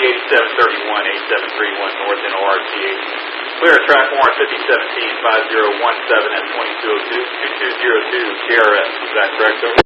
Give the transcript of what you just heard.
8731, 8731 North NORTH. Clear track warrant 5017-5017 at 2202, 2202 KRS. Is that correct, sir?